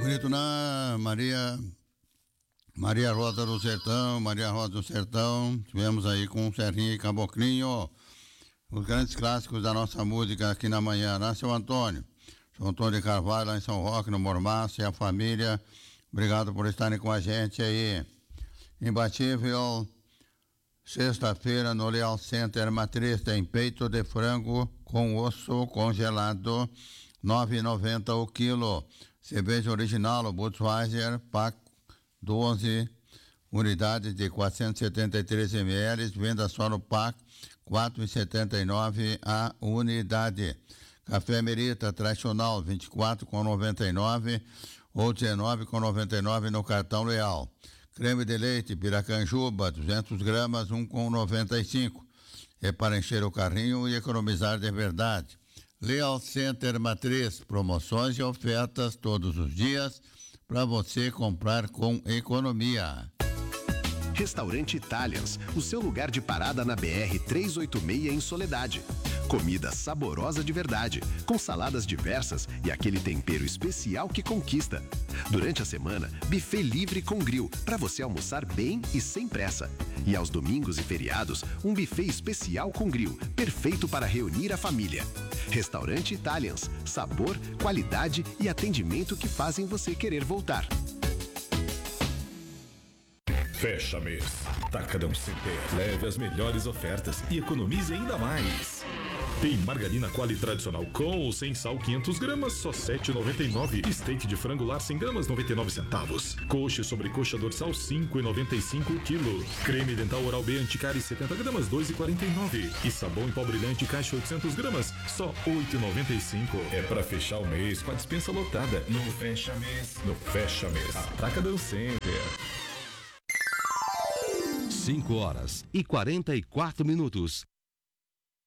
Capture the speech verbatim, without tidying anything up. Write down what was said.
Bonito na Maria Maria Rosa do Sertão, Maria Rosa do Sertão, tivemos aí com Serrinha e Caboclinho, os grandes clássicos da nossa música aqui na manhã, né, seu Antônio? Seu Antônio de Carvalho, lá em São Roque, no Mormaço, e a família, obrigado por estarem com a gente aí. Imbatível, sexta-feira no Leal Center Matriz, tem peito de frango com osso congelado, nove reais e noventa centavos o quilo. Cerveja original, o Budweiser, Pac doze unidades de quatrocentos e setenta e três mililitros, venda só no Pac, quatro reais e setenta e nove centavos a unidade. Café Merita tradicional, vinte e quatro reais e noventa e nove centavos ou dezenove reais e noventa e nove centavos no cartão Leal. Creme de leite Piracanjuba, duzentas gramas, um real e noventa e cinco centavos. É para encher o carrinho e economizar de verdade. Leal Center Matriz, promoções e ofertas todos os dias para você comprar com economia. Restaurante Italians, o seu lugar de parada na B R trezentos e oitenta e seis em Soledade. Comida saborosa de verdade, com saladas diversas e aquele tempero especial que conquista. Durante a semana, buffet livre com grill, para você almoçar bem e sem pressa. E aos domingos e feriados, um buffet especial com grill, perfeito para reunir a família. Restaurante Italians, sabor, qualidade e atendimento que fazem você querer voltar. Fecha mês. Atacadão Center. Leve as melhores ofertas e economize ainda mais. Tem margarina Quali tradicional com ou sem sal quinhentas gramas, só sete reais e noventa e nove centavos. Steak de frango lar cem gramas, noventa e nove centavos. Coxa e sobrecoxa dorsal cinco reais e noventa e cinco centavos o quilo. Creme dental Oral B Anticari setenta gramas, dois reais e quarenta e nove centavos. E sabão em pó brilhante caixa oitocentas gramas, só oito reais e noventa e cinco centavos. É pra fechar o mês com a dispensa lotada. No Fecha Mês. No Fecha Mês. Atacadão Center. cinco horas e quarenta e quatro minutos.